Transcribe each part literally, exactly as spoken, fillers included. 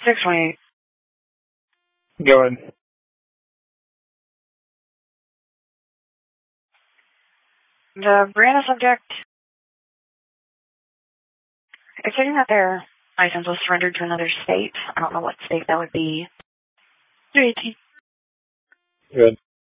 six twenty-eight. Go ahead. The Brianna subject is stating that their license was surrendered to another state. I don't know what state that would be. three eighteen. Good.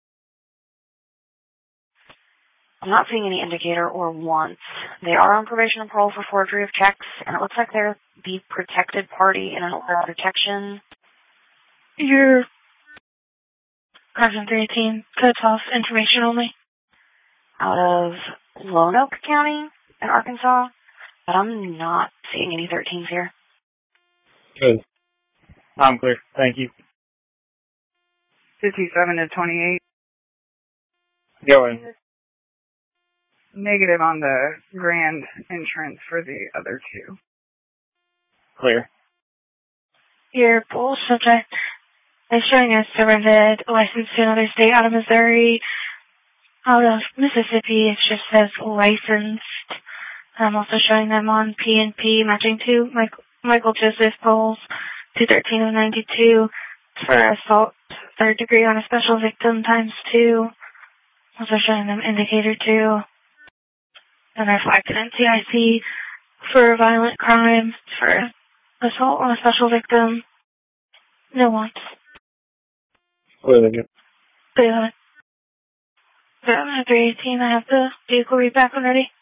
I'm not seeing any indicator or wants. They are on probation and parole for forgery of checks, and it looks like they're the protected party in an order of protection. Your Carson three eighteen cuts off information only. Out of Lone Oak County in Arkansas, but I'm not seeing any thirteens here. Good. I'm clear. Thank you. fifty-seven to twenty-eight. Go ahead. Negative on the grand entrance for the other two. Clear. Your poll subject is showing us surrendered license to another state out of Missouri. Out of Mississippi, it just says licensed. I'm also showing them on P and P, matching to Michael, Michael Joseph polls, two thirteen of ninety-two, for assault, third degree on a special victim, times two. Also showing them indicator two. And they're flagged an N C I C for violent crime, for assault on a special victim. No wants. Clear, thank you. Good. But I'm at three eighteen. I have the vehicle read back when ready.